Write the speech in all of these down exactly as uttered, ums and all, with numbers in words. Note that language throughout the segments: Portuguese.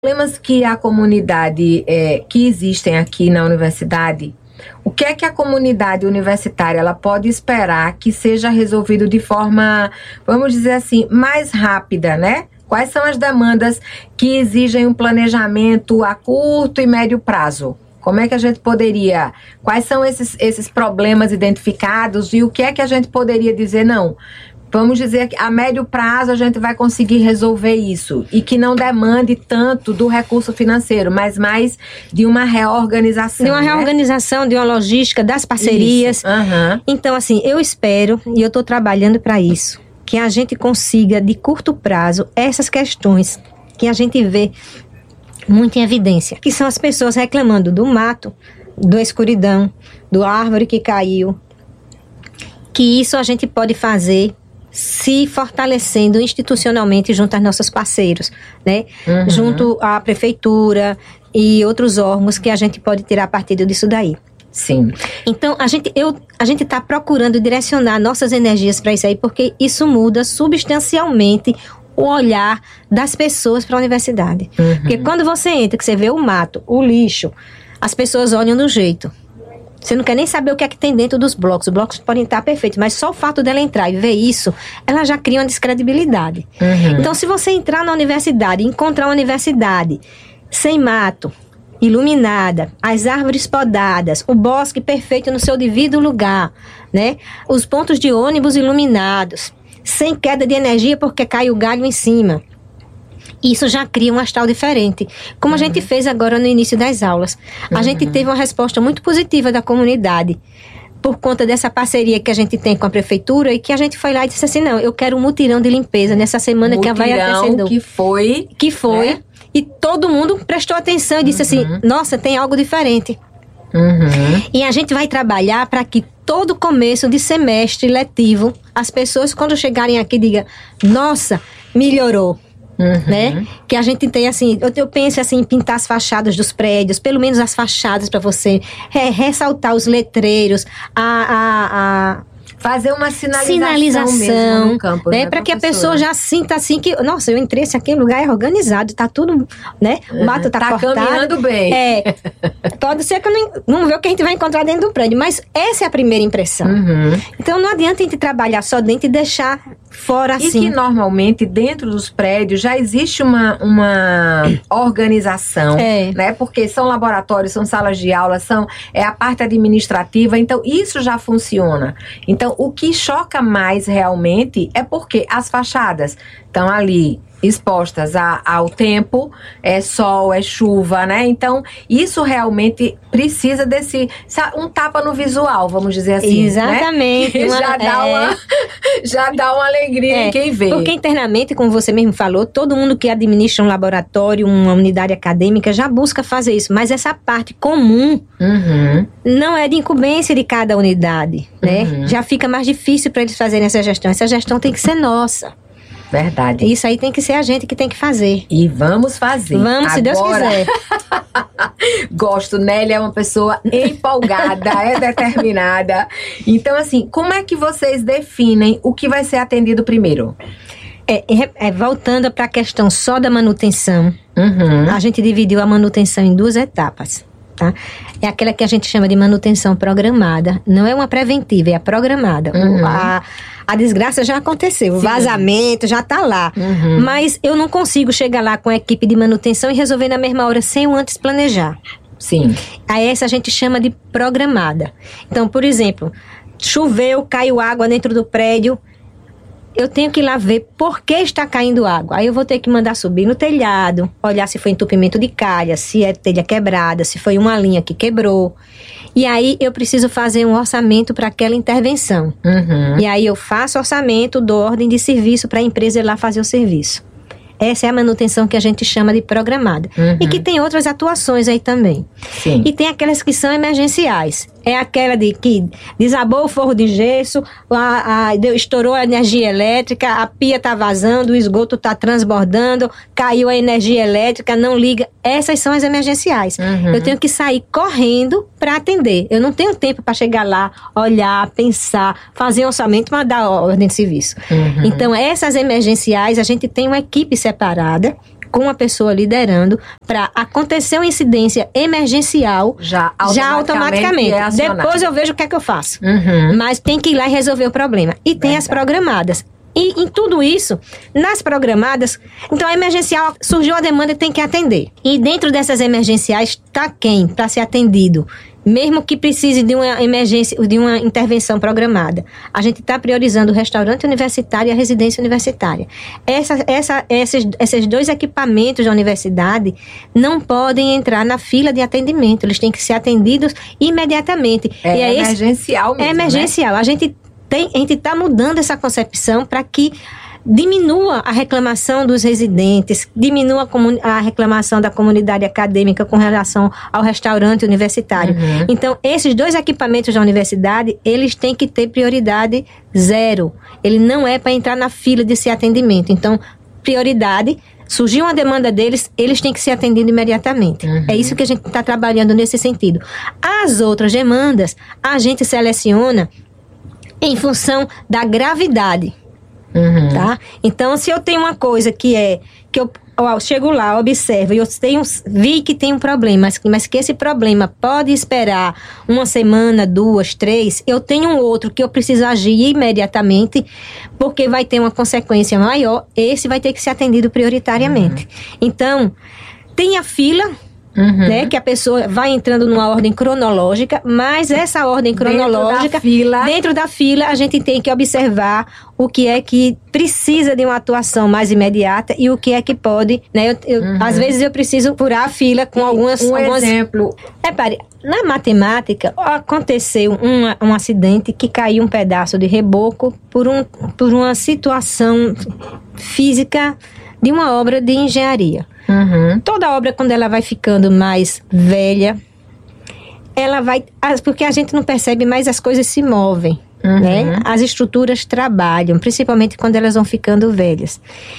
Problemas que a comunidade, é, que existem aqui na universidade, o que é que a comunidade universitária ela pode esperar que seja resolvido de forma, vamos dizer assim, mais rápida, né? Quais são as demandas que exigem um planejamento a curto e médio prazo? Como é que a gente poderia, quais são esses, esses problemas identificados e o que é que a gente poderia dizer, não, vamos dizer que a médio prazo a gente vai conseguir resolver isso e que não demande tanto do recurso financeiro, mas mais de uma reorganização. De uma né? reorganização, de uma logística, das parcerias. Uhum. Então, assim, eu espero, e eu estou trabalhando para isso, que a gente consiga, de curto prazo, essas questões que a gente vê muito em evidência, que são as pessoas reclamando do mato, da escuridão, do árvore que caiu, que isso a gente pode fazer se fortalecendo institucionalmente junto aos nossos parceiros, né? Uhum. Junto à prefeitura e outros órgãos que a gente pode tirar partido disso daí. Sim. Então, a gente eu, a gente está procurando direcionar nossas energias para isso aí, porque isso muda substancialmente o olhar das pessoas para a universidade. Uhum. Porque quando você entra, que você vê o mato, o lixo, as pessoas olham do jeito. Você não quer nem saber o que é que tem dentro dos blocos. Os blocos podem estar perfeitos, mas só o fato dela entrar e ver isso, ela já cria uma descredibilidade. Uhum. Então, se você entrar na universidade e encontrar uma universidade sem mato, iluminada, as árvores podadas, o bosque perfeito no seu devido lugar, né? Os pontos de ônibus iluminados, sem queda de energia porque cai o galho em cima. Isso já cria um astral diferente. Como uhum. a gente fez agora no início das aulas. A uhum. gente teve uma resposta muito positiva da comunidade por conta dessa parceria que a gente tem com a prefeitura e que a gente foi lá e disse assim, não, eu quero um mutirão de limpeza nessa semana mutirão que vai acontecer. que foi... Que foi. Né? E todo mundo prestou atenção e disse uhum. assim, nossa, tem algo diferente. Uhum. E a gente vai trabalhar para que todo começo de semestre letivo, as pessoas quando chegarem aqui digam, nossa, melhorou. Uhum. Né? Que a gente tem assim, eu, eu penso assim em pintar as fachadas dos prédios, pelo menos as fachadas para você re, ressaltar os letreiros, a, a, a fazer uma sinalização, sinalização mesmo no campo, né? né, Para que a pessoa já sinta assim que, nossa, eu entrei, esse aqui lugar é organizado, tá tudo, né? O mato tá, tá cortado. Tá caminhando bem. É, pode ser que eu não, não vê o que a gente vai encontrar dentro do prédio, mas essa é a primeira impressão. Uhum. Então não adianta a gente trabalhar só dentro e deixar fora assim. E que normalmente dentro dos prédios já existe uma, uma organização, é. né? Porque são laboratórios, são salas de aula, são, é a parte administrativa, então isso já funciona. Então o que choca mais realmente é porque as fachadas estão ali expostas a, ao tempo, é sol, é chuva, né? Então, isso realmente precisa desse, um tapa no visual, vamos dizer assim. Exatamente. Né? Uma, já, dá é, uma, já dá uma alegria é, em quem vê. Porque internamente, como você mesmo falou, todo mundo que administra um laboratório, uma unidade acadêmica, já busca fazer isso. Mas essa parte comum uhum. não é de incumbência de cada unidade, né? Uhum. Já fica mais difícil para eles fazerem essa gestão. Essa gestão tem que ser nossa. Verdade. Isso aí tem que ser a gente que tem que fazer. E vamos fazer. Vamos, se Deus quiser. Gosto, Nélia é uma pessoa empolgada, é determinada. Então, assim, como é que vocês definem o que vai ser atendido primeiro? É, é, é, voltando para a questão só da manutenção, uhum. a gente dividiu a manutenção em duas etapas. Tá? É aquela que a gente chama de manutenção programada. Não é uma preventiva, é a programada. Uhum. A, a desgraça já aconteceu, Sim. o vazamento já está lá. Uhum. Mas eu não consigo chegar lá com a equipe de manutenção e resolver na mesma hora sem o antes planejar. Sim. A essa a gente chama de programada. Então, por exemplo, choveu, caiu água dentro do prédio. Eu tenho que ir lá ver por que está caindo água. Aí eu vou ter que mandar subir no telhado, olhar se foi entupimento de calha, se é telha quebrada, se foi uma linha que quebrou. E aí eu preciso fazer um orçamento para aquela intervenção. Uhum. E aí eu faço orçamento, dou ordem de serviço para a empresa ir lá fazer o serviço. Essa é a manutenção que a gente chama de programada. Uhum. E que tem outras atuações aí também. Sim. E tem aquelas que são emergenciais. É aquela de que desabou o forro de gesso, a, a, deu, estourou a energia elétrica, a pia está vazando, o esgoto está transbordando, caiu a energia elétrica, não liga. Essas são as emergenciais. Uhum. Eu tenho que sair correndo para atender. Eu não tenho tempo para chegar lá, olhar, pensar, fazer orçamento, mas dar ordem de serviço. Uhum. Então, essas emergenciais, a gente tem uma equipe separada com a pessoa liderando, para acontecer uma incidência emergencial já automaticamente. Já automaticamente. É Depois eu vejo o que é que eu faço. Uhum. Mas tem que ir lá e resolver o problema. E tem Verdade. As programadas. E em tudo isso, nas programadas, então a emergencial surgiu a demanda e tem que atender. E dentro dessas emergenciais está quem para ser atendido? Mesmo que precise de uma emergência, de uma intervenção programada. A gente está priorizando o restaurante universitário e a residência universitária. Essa, essa, esses, esses dois equipamentos da universidade não podem entrar na fila de atendimento. Eles têm que ser atendidos imediatamente. É, e é emergencial esse, mesmo, É emergencial. Né? A gente tem, a gente está mudando essa concepção para que diminua a reclamação dos residentes, diminua a, a reclamação da comunidade acadêmica com relação ao restaurante universitário. Uhum. Então, esses dois equipamentos da universidade, eles têm que ter prioridade zero. Ele não é para entrar na fila de ser atendimento. Então, prioridade, surgiu uma demanda deles, eles têm que ser atendidos imediatamente. Uhum. É isso que a gente está trabalhando nesse sentido. As outras demandas, a gente seleciona em função da gravidade. Uhum. Tá? Então, se eu tenho uma coisa que é que eu, eu chego lá, observo e eu tenho, vi que tem um problema, mas, mas que esse problema pode esperar uma semana, duas, três, eu tenho um outro que eu preciso agir imediatamente, porque vai ter uma consequência maior, esse vai ter que ser atendido prioritariamente. Uhum. Então, tem a fila. Uhum. Né, que a pessoa vai entrando numa ordem cronológica, mas essa ordem cronológica, dentro da fila, dentro da fila a gente tem que observar o que é que precisa de uma atuação mais imediata e o que é que pode, né, eu, eu, uhum. às vezes eu preciso furar a fila com algumas... Um algumas... exemplo. Repare, na matemática aconteceu um, um acidente que caiu um pedaço de reboco por, um, por uma situação física de uma obra de engenharia. Uhum. Toda obra, quando ela vai ficando mais velha, ela vai... Porque a gente não percebe, mas as coisas se movem, uhum. né? As estruturas trabalham, principalmente quando elas vão ficando velhas.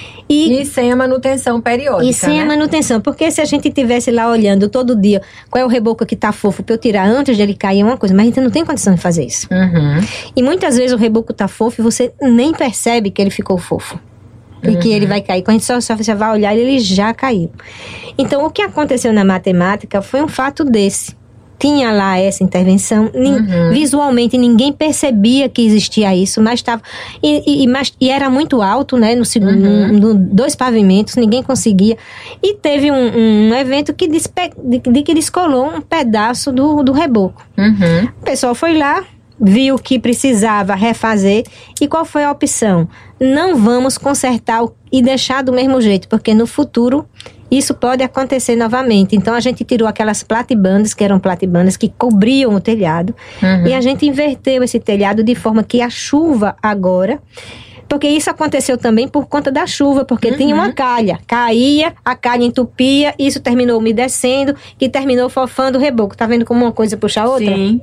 E, e sem a manutenção periódica, E sem né? a manutenção, porque se a gente estivesse lá olhando todo dia qual é o reboco que tá fofo para eu tirar antes de ele cair, é uma coisa, mas a gente não tem condição de fazer isso. Uhum. E muitas vezes o reboco tá fofo e você nem percebe que ele ficou fofo. E uhum. que ele vai cair. Quando a gente só, só você vai olhar, ele já caiu. Então, o que aconteceu na matemática foi um fato desse. Tinha lá essa intervenção. Uhum. Visualmente, ninguém percebia que existia isso, mas estava... E, e, mas, e era muito alto, né? No segundo, uhum. no, no, dois pavimentos, ninguém conseguia. E teve um, um evento que, despe, de, de que descolou um pedaço do, do reboco. Uhum. O pessoal foi lá, viu que precisava refazer. E qual foi a opção? Não vamos consertar e deixar do mesmo jeito, porque no futuro isso pode acontecer novamente. Então a gente tirou aquelas platibandas, que eram platibandas que cobriam o telhado, uhum. e a gente inverteu esse telhado de forma que a chuva agora... Porque isso aconteceu também por conta da chuva, porque uhum. tinha uma calha. Caía, a calha entupia, isso terminou umedecendo, que terminou fofando o reboco. Tá vendo como uma coisa puxa a outra? Sim.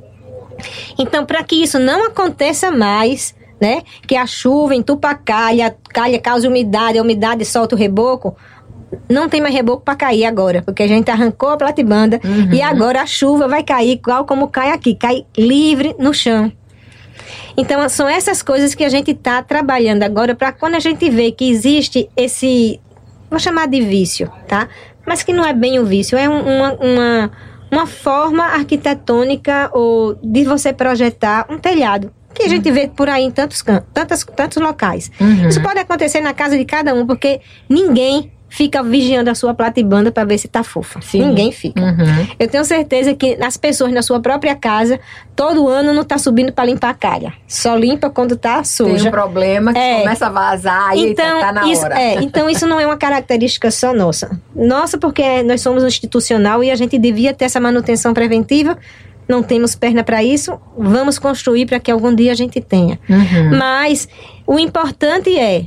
Então, para que isso não aconteça mais, né? Que a chuva entupa a calha, a calha causa umidade, a umidade solta o reboco. Não tem mais reboco para cair agora, porque a gente arrancou a platibanda uhum. e agora a chuva vai cair igual como cai aqui, cai livre no chão. Então, são essas coisas que a gente está trabalhando agora para quando a gente vê que existe esse, vou chamar de vício, tá? Mas que não é bem o vício, é um, uma... uma uma forma arquitetônica ou de você projetar um telhado, que a gente vê por aí em tantos, tantos, tantos locais. Uhum. Isso pode acontecer na casa de cada um, porque ninguém fica vigiando a sua platibanda para ver se tá fofa. Sim. Ninguém fica. Uhum. Eu tenho certeza que as pessoas na sua própria casa, todo ano não tá subindo para limpar a calha. Só limpa quando tá suja. Tem um problema que é. começa a vazar e então, tá na isso, hora. É, então isso não é uma característica só nossa. Nossa, porque nós somos um institucional e a gente devia ter essa manutenção preventiva. Não temos perna para isso, vamos construir para que algum dia a gente tenha. Uhum. Mas o importante é,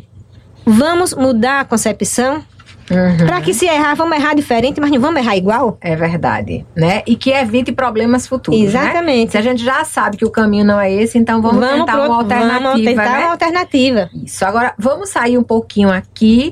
vamos mudar a concepção. Uhum. Para que se errar, vamos errar diferente, mas não vamos errar igual? É verdade, né? E que evite problemas futuros, exatamente. Né? Se a gente já sabe que o caminho não é esse, então vamos, vamos tentar pro, uma alternativa, vamos tentar né? uma alternativa. Isso, agora vamos sair um pouquinho aqui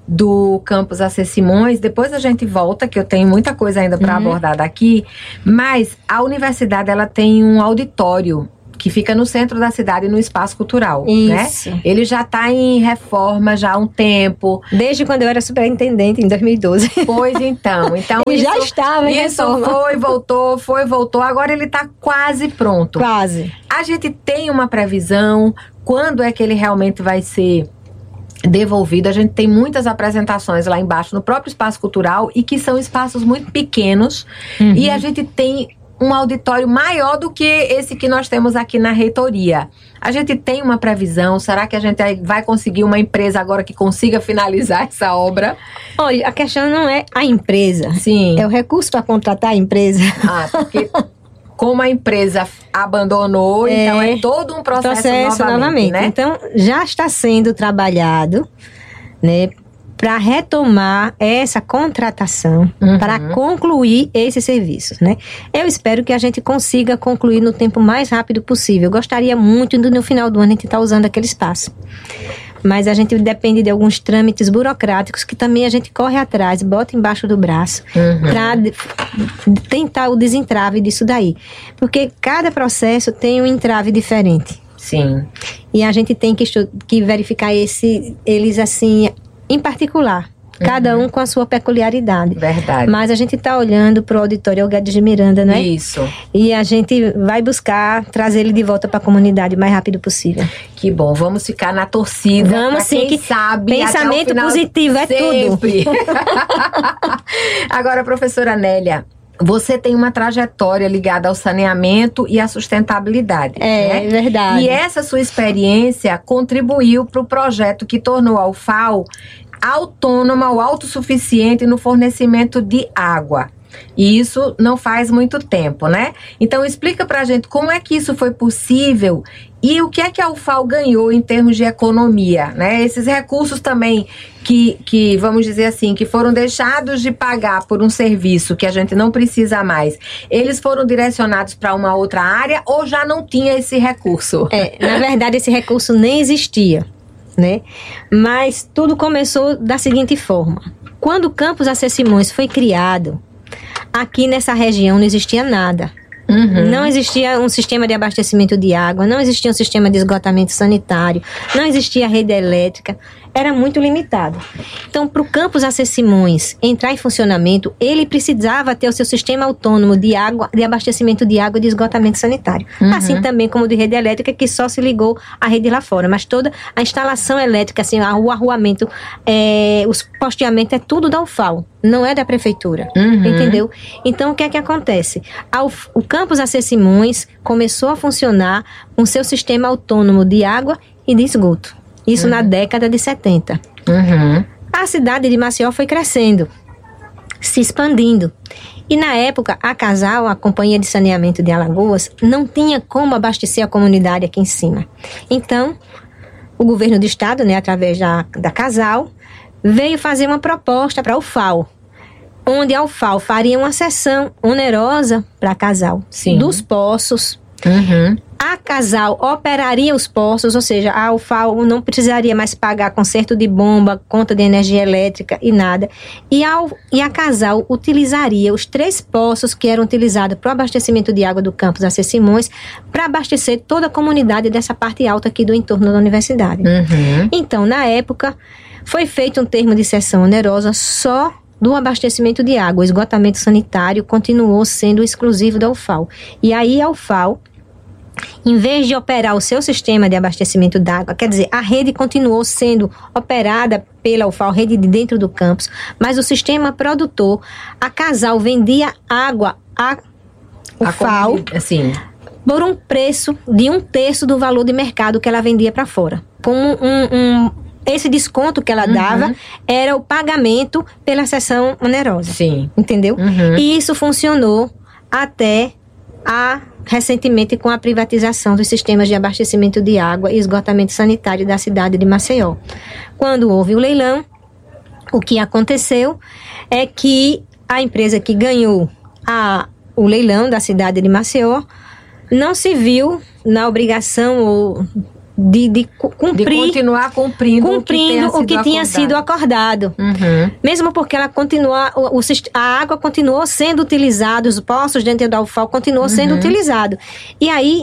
do campus A C Simões, depois a gente volta, que eu tenho muita coisa ainda para uhum. abordar daqui, mas a universidade, ela tem um auditório que fica no centro da cidade, no espaço cultural, Isso. né? Ele já está em reforma já há um tempo. Desde quando eu era superintendente, em dois mil e doze. Pois então. então ele isso, já estava em Isso reforma. foi, voltou, foi, voltou. Agora ele está quase pronto. Quase. A gente tem uma previsão, quando é que ele realmente vai ser devolvido? A gente tem muitas apresentações lá embaixo no próprio espaço cultural e que são espaços muito pequenos, uhum. e a gente tem um auditório maior do que esse que nós temos aqui na reitoria. A gente tem uma previsão? Será que a gente vai conseguir uma empresa agora que consiga finalizar essa obra? Olha, a questão não é a empresa. Sim. É o recurso para contratar a empresa. Ah, porque como a empresa abandonou, é, então é todo um processo, processo novamente, novamente, né? Então, já está sendo trabalhado, né, para retomar essa contratação, uhum. para concluir esses serviços, né? Eu espero que a gente consiga concluir no tempo mais rápido possível. Eu gostaria muito de, no final do ano, a gente estar usando aquele espaço. Mas a gente depende de alguns trâmites burocráticos que também a gente corre atrás, bota embaixo do braço, uhum. para tentar o desentrave disso daí. Porque cada processo tem um entrave diferente. Sim. E a gente tem que, que verificar esse, eles assim, em particular. Cada uhum. um com a sua peculiaridade. Verdade. Mas a gente está olhando para o auditório Elguedes de Miranda, não é? Isso. E a gente vai buscar trazer ele de volta para a comunidade o mais rápido possível. Que bom, vamos ficar na torcida. Vamos sim, quem que sabe. Pensamento positivo é sempre. tudo. Agora, professora Nélia, você tem uma trajetória ligada ao saneamento e à sustentabilidade. É, né? É verdade. E essa sua experiência contribuiu para o projeto que tornou a U F A L autônoma ou autossuficiente no fornecimento de água. E isso não faz muito tempo, né? Então explica pra gente como é que isso foi possível e o que é que a U F A L ganhou em termos de economia, né? Esses recursos também que, que, vamos dizer assim, que foram deixados de pagar por um serviço que a gente não precisa mais, eles foram direcionados para uma outra área ou já não tinha esse recurso? É, na verdade esse recurso nem existia, né? Mas tudo começou da seguinte forma. Quando o Campus A C Simões foi criado, aqui nessa região não existia nada. Uhum. Não existia um sistema de abastecimento de água, não existia um sistema de esgotamento sanitário, não existia rede elétrica, era muito limitado. Então, para o Campus A C Simões entrar em funcionamento, ele precisava ter o seu sistema autônomo de água, de abastecimento de água e de esgotamento sanitário. Uhum. Assim também como de rede elétrica, que só se ligou à rede lá fora. Mas toda a instalação elétrica, assim, o arruamento, é, os posteamentos, é tudo da U F A L, não é da prefeitura. Uhum. Entendeu? Então, o que é que acontece? A Uf, o Campus A C Simões começou a funcionar com seu sistema autônomo de água e de esgoto. Isso uhum. na década de setenta. Uhum. A cidade de Maceió foi crescendo, se expandindo. E na época, a Casal, a Companhia de Saneamento de Alagoas, não tinha como abastecer a comunidade aqui em cima. Então, o governo do estado, né, através da, da Casal, veio fazer uma proposta para a U F A L, onde a U F A L faria uma cessão onerosa para a Casal, Sim. dos poços. Uhum. A Casal operaria os poços, ou seja, a U F A L não precisaria mais pagar conserto de bomba, conta de energia elétrica e nada. E a, e a Casal utilizaria os três poços que eram utilizados para o abastecimento de água do Campus A C Simões para abastecer toda a comunidade dessa parte alta aqui do entorno da universidade. Uhum. Então, na época, foi feito um termo de cessão onerosa só do abastecimento de água. O esgotamento sanitário continuou sendo exclusivo da U F A L. E aí a U F A L, em vez de operar o seu sistema de abastecimento d'água, quer dizer, a rede continuou sendo operada pela U F A L, rede de dentro do campus, mas o sistema produtor, a Casal vendia água à U F A L assim, por um preço de um terço do valor de mercado que ela vendia para fora. Com um, um, esse desconto que ela dava, uhum. era o pagamento pela cessão onerosa. Sim. Entendeu? Uhum. E isso funcionou até a, recentemente com a privatização dos sistemas de abastecimento de água e esgotamento sanitário da cidade de Maceió. Quando houve o leilão, o que aconteceu é que a empresa que ganhou a, o leilão da cidade de Maceió não se viu na obrigação ou De, de cumprir, de continuar cumprindo, cumprindo o que, o que tinha sido acordado. Uhum. Mesmo porque ela continua, o, o, a água continuou sendo utilizada, os poços dentro da U F A L continuou uhum. sendo utilizado. E aí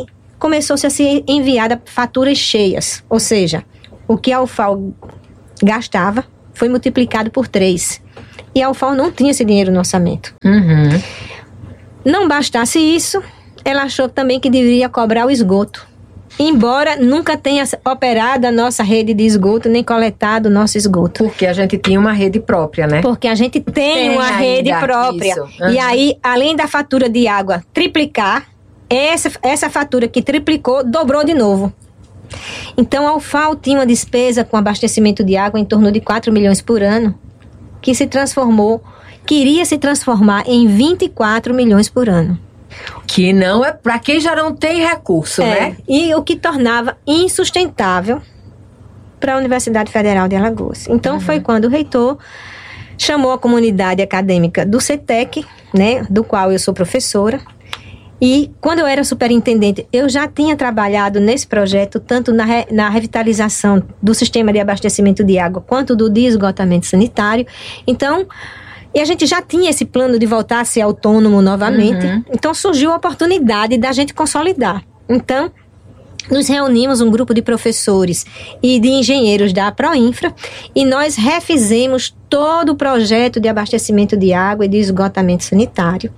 começou-se a ser enviada faturas cheias, ou seja, o que a U F A O gastava foi multiplicado por três. E a U F A O não tinha esse dinheiro no orçamento. Uhum. Não bastasse isso, ela achou também que deveria cobrar o esgoto. Embora nunca tenha operado a nossa rede de esgoto, nem coletado o nosso esgoto. Porque a gente tinha uma rede própria, né? Porque a gente tem, tem uma rede própria. Uhum. E aí, além da fatura de água triplicar, essa, essa fatura que triplicou, dobrou de novo. Então, a U F A O tinha uma despesa com abastecimento de água em torno de quatro milhões por ano, que se transformou, queria se transformar em vinte e quatro milhões por ano. Que não é para quem já não tem recurso, é, né? E o que tornava insustentável para a Universidade Federal de Alagoas. Então, uhum. foi quando o reitor chamou a comunidade acadêmica do CETEC, né, do qual eu sou professora. E quando eu era superintendente, eu já tinha trabalhado nesse projeto, tanto na, re, na revitalização do sistema de abastecimento de água, quanto do de esgotamento sanitário. Então, e a gente já tinha esse plano de voltar a ser autônomo novamente. Uhum. Então, surgiu a oportunidade da gente consolidar. Então, nos reunimos um grupo de professores e de engenheiros da Proinfra e nós refizemos todo o projeto de abastecimento de água e de esgotamento sanitário.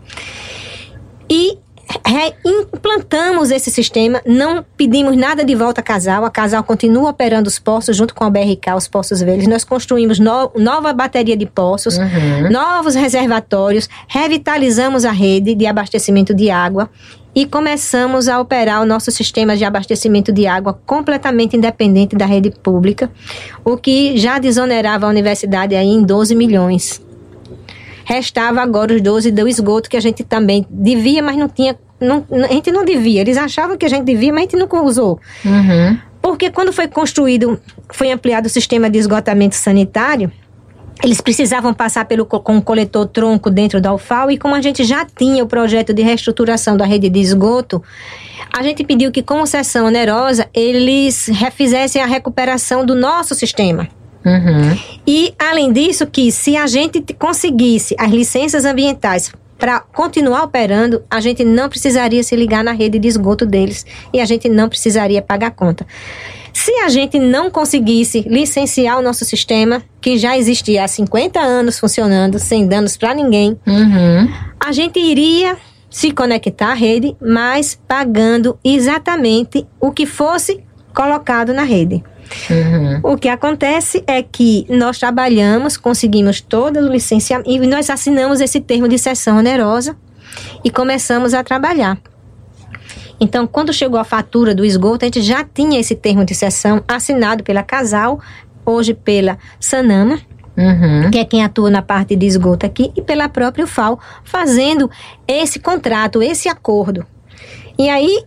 E implantamos esse sistema, não pedimos nada de volta a Casal, a Casal continua operando os poços junto com a B R K, os Poços Velhos. Nós construímos no, nova bateria de poços, uhum. novos reservatórios, revitalizamos a rede de abastecimento de água e começamos a operar o nosso sistema de abastecimento de água completamente independente da rede pública, o que já desonerava a universidade aí em doze milhões. Restava agora os doze do esgoto, que a gente também devia, mas não tinha... Não, a gente não devia. Eles achavam que a gente devia, mas a gente nunca usou. Uhum. Porque quando foi construído, foi ampliado o sistema de esgotamento sanitário, eles precisavam passar pelo, com o coletor tronco dentro da U F A O, e como a gente já tinha o projeto de reestruturação da rede de esgoto, a gente pediu que, como sessão onerosa, eles refizessem a recuperação do nosso sistema. Uhum. E, além disso, que se a gente conseguisse as licenças ambientais para continuar operando, a gente não precisaria se ligar na rede de esgoto deles e a gente não precisaria pagar conta. Se a gente não conseguisse licenciar o nosso sistema, que já existia há cinquenta anos funcionando, sem danos para ninguém, uhum. a gente iria se conectar à rede, mas pagando exatamente o que fosse colocado na rede. Uhum. O que acontece é que nós trabalhamos, conseguimos todo o licenciamento e nós assinamos esse termo de cessão onerosa e começamos a trabalhar. Então, quando chegou a fatura do esgoto, a gente já tinha esse termo de cessão assinado pela Casal, hoje pela Sanama, uhum. que é quem atua na parte de esgoto aqui, e pela própria U F A O, fazendo esse contrato, esse acordo. E aí,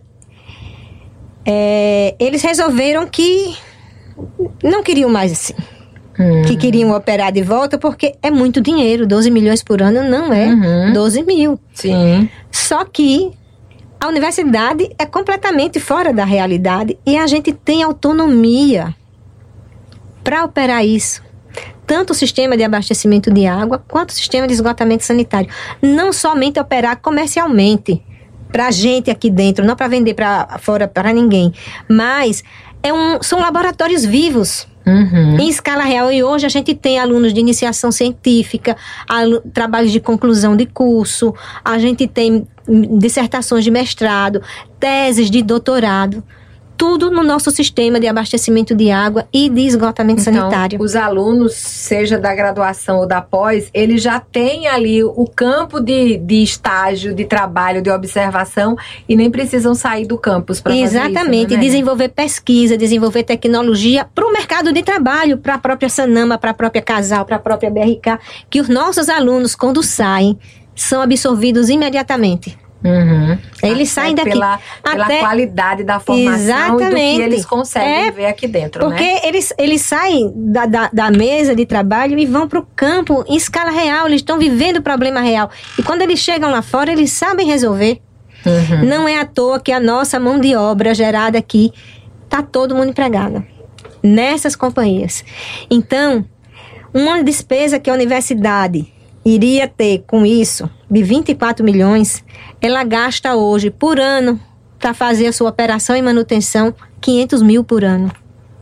é, eles resolveram que não queriam mais assim. Hum. Que queriam operar de volta, porque é muito dinheiro. doze milhões por ano não é uhum. doze mil. Sim. Só que a universidade é completamente fora da realidade e a gente tem autonomia para operar isso. Tanto o sistema de abastecimento de água, quanto o sistema de esgotamento sanitário. Não somente operar comercialmente para a gente aqui dentro, não para vender para fora para ninguém, mas é um, são laboratórios vivos, uhum. em escala real. E hoje a gente tem alunos de iniciação científica, alu- trabalhos de conclusão de curso, a gente tem dissertações de mestrado, teses de doutorado, tudo no nosso sistema de abastecimento de água e de esgotamento então, sanitário. Os alunos, seja da graduação ou da pós, eles já têm ali o campo de, de estágio, de trabalho, de observação e nem precisam sair do campus para fazer isso. Exatamente, né? desenvolver pesquisa, desenvolver tecnologia para o mercado de trabalho, para a própria Sanama, para a própria Casal, para a própria B R K, que os nossos alunos, quando saem, são absorvidos imediatamente. Uhum. Eles até saem daqui pela, pela até qualidade da formação. Exatamente. E do que eles conseguem é, ver aqui dentro, porque né? Porque eles, eles saem da, da, da mesa de trabalho e vão para o campo em escala real. Eles estão vivendo o problema real. E quando eles chegam lá fora, eles sabem resolver. Uhum. Não é à toa que a nossa mão de obra gerada aqui está todo mundo empregado nessas companhias. Então, uma despesa que a universidade iria ter com isso, de vinte e quatro milhões, ela gasta hoje, por ano, para fazer a sua operação e manutenção, quinhentos mil por ano.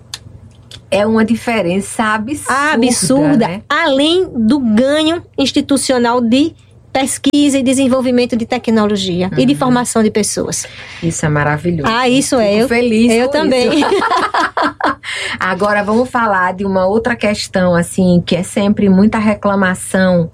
É uma diferença absurda. Absurda. Né? Além do ganho institucional de pesquisa e desenvolvimento de tecnologia uhum. e de formação de pessoas. Isso é maravilhoso. Ah, isso Fico é. Eu, feliz eu com também. Isso. Agora vamos falar de uma outra questão, assim, que é sempre muita reclamação,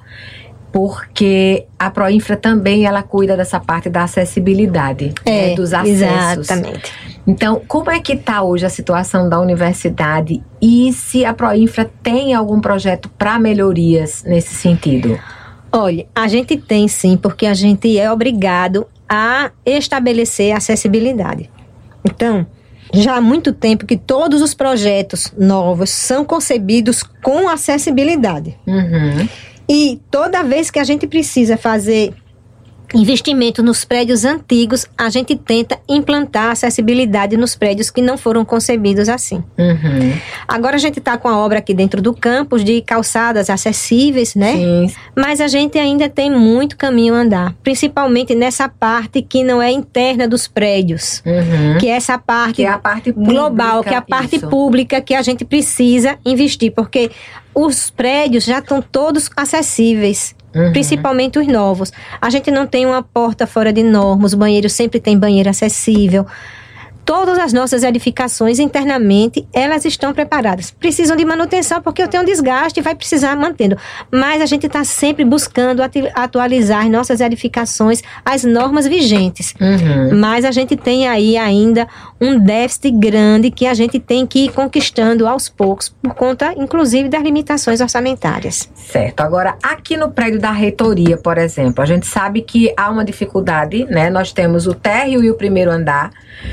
porque a Proinfra também ela cuida dessa parte da acessibilidade, é, né, dos acessos. Exatamente. Então, como é que está hoje a situação da universidade e se a Proinfra tem algum projeto para melhorias nesse sentido? Olha, a gente tem sim, porque a gente é obrigado a estabelecer acessibilidade. Então, já há muito tempo que todos os projetos novos são concebidos com acessibilidade. Uhum. E toda vez que a gente precisa fazer investimento nos prédios antigos, a gente tenta implantar acessibilidade nos prédios que não foram concebidos assim. Uhum. Agora a gente está com a obra aqui dentro do campus de calçadas acessíveis, né? Sim. Mas a gente ainda tem muito caminho a andar, principalmente nessa parte que não é interna dos prédios, uhum. que é essa parte, que é a parte pública, global, que é a parte isso. pública que a gente precisa investir, porque os prédios já estão todos acessíveis. Uhum. Principalmente os novos. A gente não tem uma porta fora de norma, os banheiros sempre tem banheiro acessível. Todas as nossas edificações internamente, elas estão preparadas. Precisam de manutenção porque eu tenho um desgaste e vai precisar mantendo. Mas a gente está sempre buscando atualizar nossas edificações às normas vigentes. Uhum. Mas a gente tem aí ainda um déficit grande que a gente tem que ir conquistando aos poucos, por conta, inclusive, das limitações orçamentárias. Certo. Agora, aqui no prédio da reitoria, por exemplo, a gente sabe que há uma dificuldade, né? Nós temos o térreo e o primeiro andar.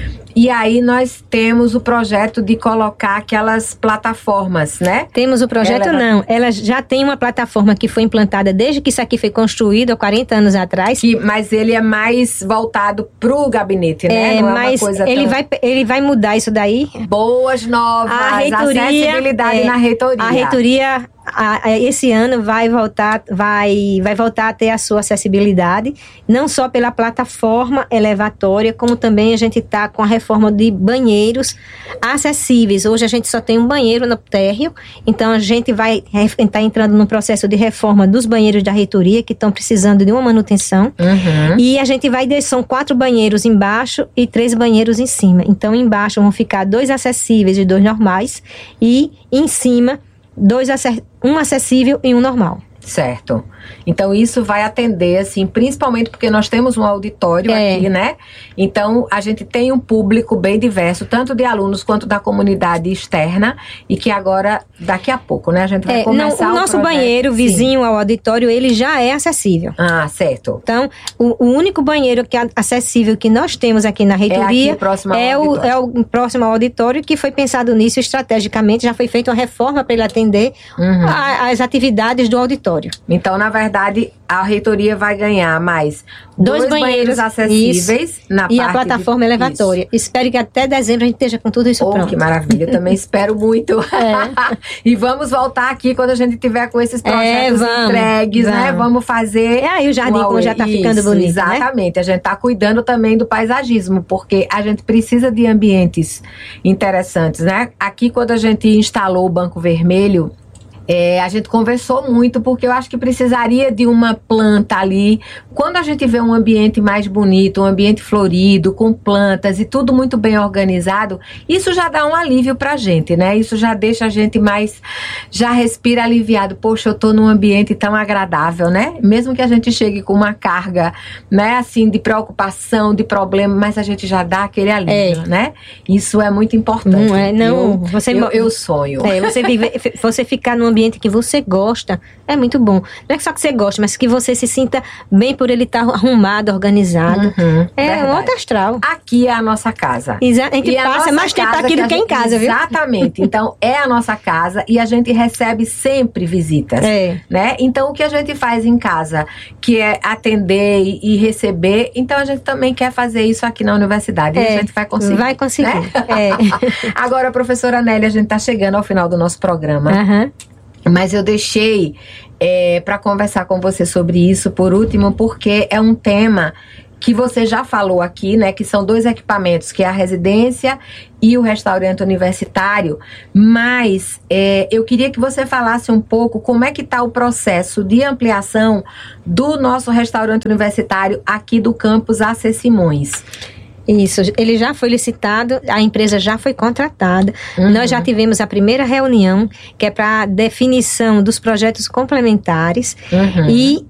E aí nós temos o projeto de colocar aquelas plataformas, né? Temos o projeto, ela... não. Ela já tem uma plataforma que foi implantada desde que isso aqui foi construído há quarenta anos atrás. Que, mas ele é mais voltado para o gabinete, né? É, não é mas uma coisa ele, tão... vai, ele vai mudar isso daí. Boas novas, a reitoria, acessibilidade é, na reitoria. A reitoria... A, a, esse ano vai voltar, vai, vai voltar a ter a sua acessibilidade, não só pela plataforma elevatória, como também a gente está com a reforma de banheiros acessíveis. Hoje a gente só tem um banheiro no térreo, então a gente vai estar entrando no processo de reforma dos banheiros da reitoria, que estão precisando de uma manutenção. Uhum. E a gente vai, são quatro banheiros embaixo e três banheiros em cima. Então embaixo vão ficar dois acessíveis e dois normais, e em cima dois, um acessível e um normal. Certo. Então, isso vai atender, assim, principalmente porque nós temos um auditório é. aqui, né? Então, a gente tem um público bem diverso, tanto de alunos quanto da comunidade externa, e que agora, daqui a pouco, né, a gente vai é, começar não, o nosso projeto, banheiro sim. vizinho ao auditório, ele já é acessível. Ah, certo. Então, o, o único banheiro que é acessível que nós temos aqui na reitoria é, aqui, próximo ao é, o, é o próximo ao auditório, que foi pensado nisso estrategicamente, já foi feita uma reforma para ele atender uhum. a, as atividades do auditório. Então, na verdade, a reitoria vai ganhar mais dois, dois banheiros, banheiros acessíveis isso, na e parte a plataforma de... elevatória. Isso. Espero que até dezembro a gente esteja com tudo isso oh, pronto. Que maravilha, eu também espero muito. É. E vamos voltar aqui quando a gente tiver com esses projetos é, vamos, entregues, vamos. né? Vamos fazer... É aí o jardim como já está ficando bonito, exatamente. Né? A gente está cuidando também do paisagismo, porque a gente precisa de ambientes interessantes, né? Aqui, quando a gente instalou o Banco Vermelho, É, a gente conversou muito, porque eu acho que precisaria de uma planta ali. Quando a gente vê um ambiente mais bonito, um ambiente florido, com plantas e tudo muito bem organizado, isso já dá um alívio pra gente, né? Isso já deixa a gente mais, já respira aliviado. Poxa, eu tô num ambiente tão agradável, né? Mesmo que a gente chegue com uma carga, né, assim, de preocupação, de problema, mas a gente já dá aquele alívio, é. né? Isso é muito importante. Não é, não. Eu, você, eu, eu sonho. É, você, vive, você ficar num ambiente que você gosta, é muito bom. Não é só que você gosta, mas que você se sinta bem por ele estar arrumado, organizado. Uhum, é verdade. um outro astral. Aqui é a nossa casa. Exa a gente e passa a mais tempo aqui do que, que em casa, viu? Exatamente. Então, é a nossa casa e a gente recebe sempre visitas. É. Né? Então, o que a gente faz em casa, que é atender e, e receber, então a gente também quer fazer isso aqui na universidade. É. E a gente vai conseguir. Vai conseguir. Né? É. Agora, professora Nélia, a gente está chegando ao final do nosso programa. Uhum. Mas eu deixei é, para conversar com você sobre isso por último, porque é um tema que você já falou aqui, né, que são dois equipamentos, que é a residência e o restaurante universitário, mas é, eu queria que você falasse um pouco como é que está o processo de ampliação do nosso restaurante universitário aqui do campus A C Simões. Isso, ele já foi licitado, a empresa já foi contratada. Uhum. Nós já tivemos a primeira reunião, que é para definição dos projetos complementares. Uhum. E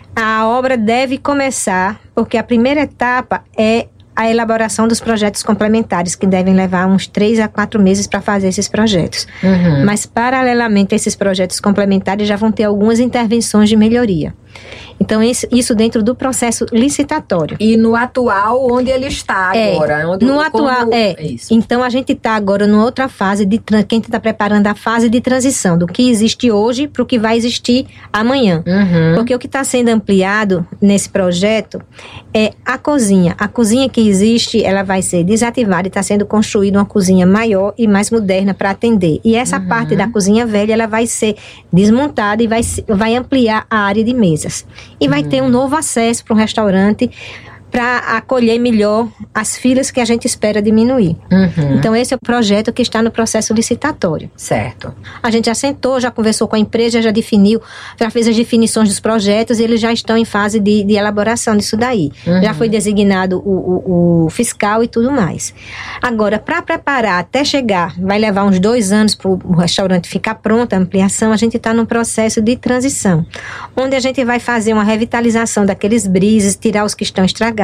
a obra deve começar, porque a primeira etapa é a elaboração dos projetos complementares, que devem levar uns três a quatro meses para fazer esses projetos. Uhum. Mas, paralelamente a esses projetos complementares, já vão ter algumas intervenções de melhoria. Então, isso, isso dentro do processo licitatório. E no atual, onde ele está é, agora? Onde, no atual, como... é. Isso. Então, a gente está agora numa outra fase, de quem está preparando a fase de transição, do que existe hoje para o que vai existir amanhã. Uhum. Porque o que está sendo ampliado nesse projeto é a cozinha. A cozinha que existe, ela vai ser desativada e está sendo construída uma cozinha maior e mais moderna para atender. E essa uhum. parte da cozinha velha, ela vai ser desmontada e vai, vai ampliar a área de mesas. E vai uhum. ter um novo acesso para o restaurante para acolher melhor as filas que a gente espera diminuir. Uhum. Então, esse é o projeto que está no processo licitatório. Certo. A gente já sentou, já conversou com a empresa, já definiu, já fez as definições dos projetos e eles já estão em fase de, de elaboração disso daí. Uhum. Já foi designado o, o, o fiscal e tudo mais. Agora, para preparar até chegar, vai levar uns dois anos para o restaurante ficar pronto, a ampliação, a gente está num processo de transição, onde a gente vai fazer uma revitalização daqueles brises, tirar os que estão estragados.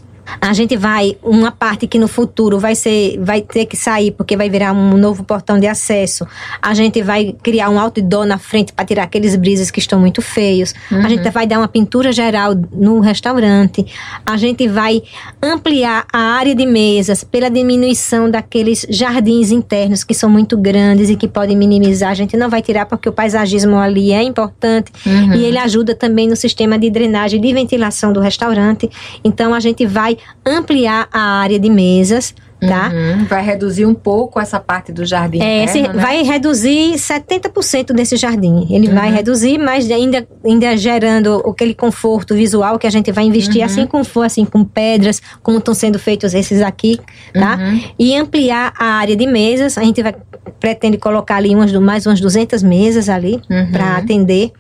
A gente vai, uma parte que no futuro vai ser, vai ter que sair porque vai virar um novo portão de acesso. A gente vai criar um outdoor na frente para tirar aqueles brises que estão muito feios. Uhum. A gente vai dar uma pintura geral no restaurante. A gente vai ampliar a área de mesas pela diminuição daqueles jardins internos que são muito grandes e que podem minimizar. A gente não vai tirar porque o paisagismo ali é importante. Uhum. E ele ajuda também no sistema de drenagem e de ventilação do restaurante. Então, a gente vai ampliar a área de mesas, tá? Uhum. Vai reduzir um pouco essa parte do jardim é, interno, se, né? Vai reduzir setenta por cento desse jardim. Ele uhum. vai reduzir, mas ainda, ainda gerando aquele conforto visual que a gente vai investir, uhum. assim como for, assim, com pedras, como estão sendo feitos esses aqui, tá? Uhum. E ampliar a área de mesas. A gente vai, pretende colocar ali umas, mais umas duzentas mesas ali, uhum. para atender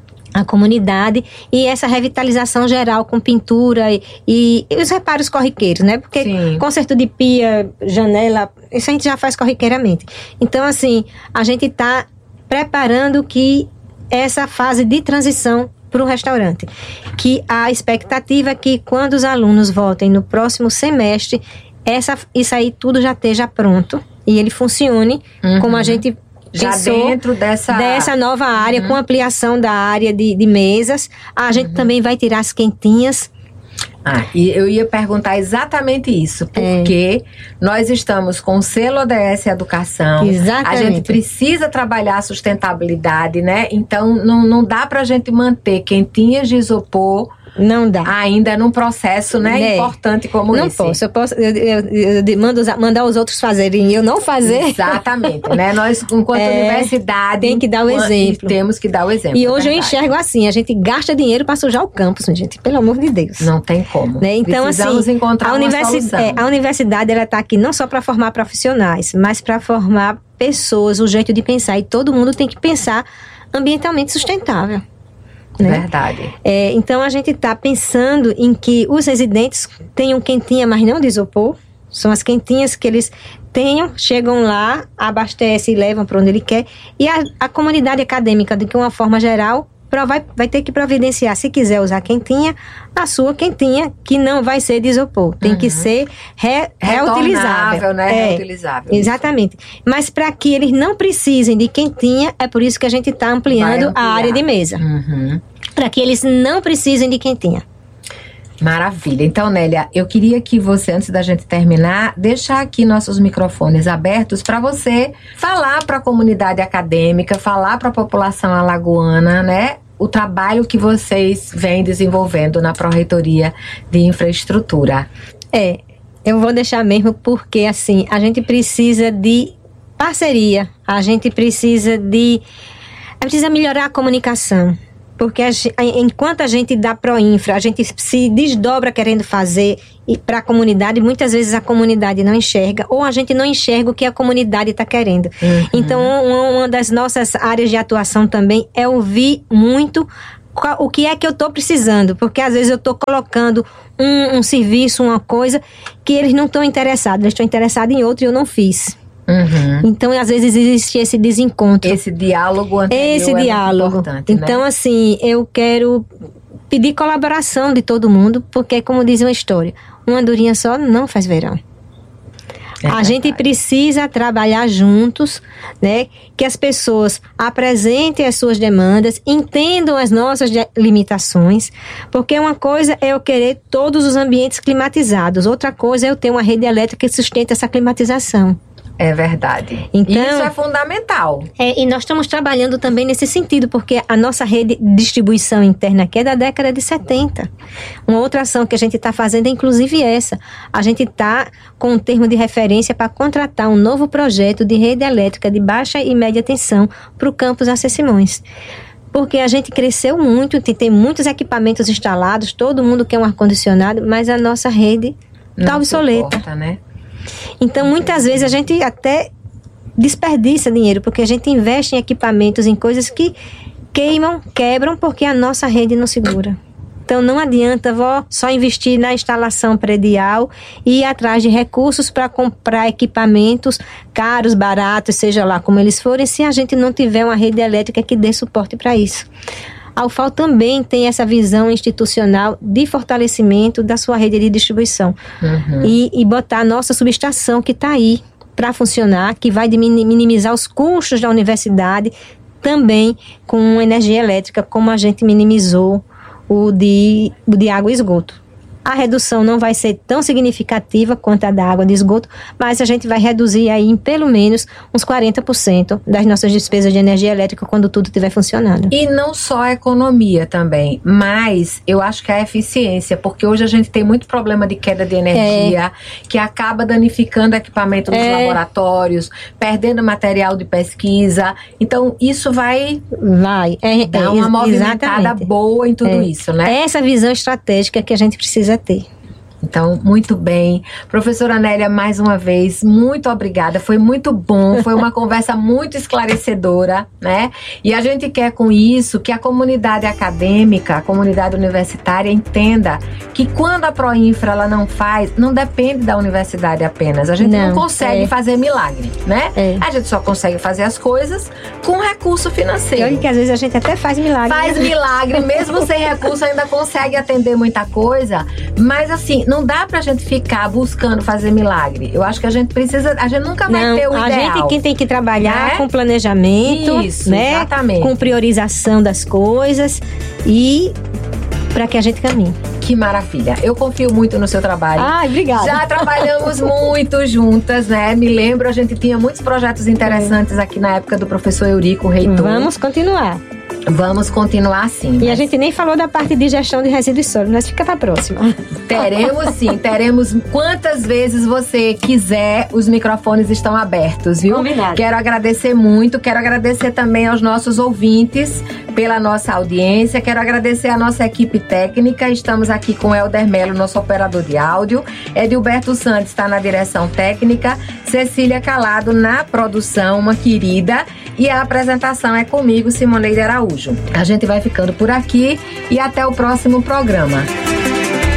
a comunidade, e essa revitalização geral com pintura e, e, e os reparos corriqueiros, né? Porque Sim. conserto de pia, janela, isso a gente já faz corriqueiramente. Então, assim, a gente está preparando que essa fase de transição para o restaurante, que a expectativa é que quando os alunos voltem no próximo semestre, essa, isso aí tudo já esteja pronto e ele funcione uhum. como a gente já dentro dessa... dessa nova área, uhum. com ampliação da área de, de mesas. A gente uhum. também vai tirar as quentinhas. Ah, e eu ia perguntar exatamente isso, porque é. nós estamos com o selo O D S Educação. Exatamente. A gente precisa trabalhar a sustentabilidade, né? Então, não, não dá pra gente manter quentinhas de isopor... Não dá. Ainda num processo, né, é. importante como não esse. Não posso, eu posso, eu, eu, eu mando, mandar os outros fazerem e eu não fazer. Exatamente, né, nós enquanto é, universidade... Tem que dar o exemplo. Temos que dar o exemplo. E hoje eu enxergo assim, a gente gasta dinheiro para sujar o campus, gente, pelo amor de Deus. Não tem como. Né? Então, Precisamos assim, encontrar a, uma universi- é, a universidade, ela está aqui não só para formar profissionais, mas para formar pessoas, o jeito de pensar. E todo mundo tem que pensar ambientalmente sustentável. Né? Verdade. É, então, a gente está pensando em que os residentes tenham quentinha, mas não de isopor. São as quentinhas que eles tenham, chegam lá, abastecem e levam para onde ele quer. E a, a comunidade acadêmica, de uma forma geral, vai, vai ter que providenciar, se quiser usar quentinha, a sua quentinha, que não vai ser de isopor. Tem uhum. que ser re, reutilizável. Né? É, reutilizável. Exatamente. Isso. Mas para que eles não precisem de quentinha, é por isso que a gente está ampliando a área de mesa. Uhum. Para que eles não precisem de quentinha. Maravilha. Então, Nélia, eu queria que você, antes da gente terminar, deixar aqui nossos microfones abertos para você falar para a comunidade acadêmica, falar para a população alagoana, né? O trabalho que vocês vêm desenvolvendo na Pró-Reitoria de Infraestrutura. É, eu vou deixar mesmo porque, assim, a gente precisa de parceria, a gente precisa de... precisa melhorar a comunicação. Porque a, enquanto a gente dá Proinfra, a gente se desdobra querendo fazer para a comunidade, muitas vezes a comunidade não enxerga, ou a gente não enxerga o que a comunidade está querendo. Uhum. Então, uma, uma das nossas áreas de atuação também é ouvir muito o que é que eu estou precisando, porque às vezes eu estou colocando um, um serviço, uma coisa, que eles não estão interessados, eles estão interessados em outro e eu não fiz. Uhum. Então, às vezes existe esse desencontro. Esse diálogo anterior esse é diálogo. Muito importante, então, né? assim, eu quero pedir colaboração de todo mundo, porque, como diz uma história, uma andorinha só não faz verão. É a gente precisa trabalhar juntos, né? Que as pessoas apresentem as suas demandas, entendam as nossas limitações, porque uma coisa é eu querer todos os ambientes climatizados, outra coisa é eu ter uma rede elétrica que sustente essa climatização. É verdade. Então, isso é fundamental. É, e nós estamos trabalhando também nesse sentido, porque a nossa rede de distribuição interna aqui é da década de setenta. Uma outra ação que a gente está fazendo é inclusive essa. A gente está com um termo de referência para contratar um novo projeto de rede elétrica de baixa e média tensão para o campus Arcês Simões. Porque a gente cresceu muito, tem muitos equipamentos instalados, todo mundo quer um ar-condicionado, mas a nossa rede está obsoleta. Importa, né? Então, muitas vezes a gente até desperdiça dinheiro, porque a gente investe em equipamentos, em coisas que queimam, quebram, porque a nossa rede não segura. Então, não adianta vó, só investir na instalação predial e ir atrás de recursos para comprar equipamentos caros, baratos, seja lá como eles forem, se a gente não tiver uma rede elétrica que dê suporte para isso. A U F A L também tem essa visão institucional de fortalecimento da sua rede de distribuição. Uhum. E, e botar a nossa subestação que está aí para funcionar, que vai minimizar os custos da universidade, também com energia elétrica, como a gente minimizou o de, o de água e esgoto. A redução não vai ser tão significativa quanto a da água de esgoto, mas a gente vai reduzir aí em pelo menos uns quarenta por cento das nossas despesas de energia elétrica quando tudo estiver funcionando. E não só a economia também, mas eu acho que a eficiência, porque hoje a gente tem muito problema de queda de energia, é. que acaba danificando equipamento nos é. laboratórios, perdendo material de pesquisa. Então, isso vai, vai. É, dar é, uma movimentada exatamente. boa em tudo é. isso, né? Essa visão estratégica que a gente precisa ter. Então, muito bem. Professora Nélia, mais uma vez, muito obrigada. Foi muito bom, foi uma conversa muito esclarecedora, né? E a gente quer com isso que a comunidade acadêmica, a comunidade universitária entenda que quando a Proinfra ela não faz, não depende da universidade apenas. A gente não, não consegue é. fazer milagre, né? É. A gente só consegue fazer as coisas com recurso financeiro. Olha que às vezes a gente até faz milagre. Faz milagre, mesmo sem recurso ainda consegue atender muita coisa, mas assim, não dá pra gente ficar buscando fazer milagre. Eu acho que a gente precisa, a gente nunca vai não, ter o a ideal. A gente quem tem que trabalhar né? com planejamento, isso, né? Exatamente. Com priorização das coisas e para que a gente caminhe. Que maravilha. Eu confio muito no seu trabalho. Ai, obrigada. Já trabalhamos muito juntas, né? Me lembro, a gente tinha muitos projetos interessantes aqui na época do professor Eurico, reitor. Vamos continuar. Vamos continuar sim. E mas... a gente nem falou da parte de gestão de resíduos sólidos, mas fica pra próxima. Teremos sim, teremos quantas vezes você quiser, os microfones estão abertos, viu? Combinado. Quero agradecer muito, quero agradecer também aos nossos ouvintes pela nossa audiência, quero agradecer a nossa equipe técnica, estamos aqui com Helder Melo, nosso operador de áudio, Edilberto Santos está na direção técnica, Cecília Calado na produção, uma querida, e a apresentação é comigo, Simoneide Araújo. A gente vai ficando por aqui e até o próximo programa.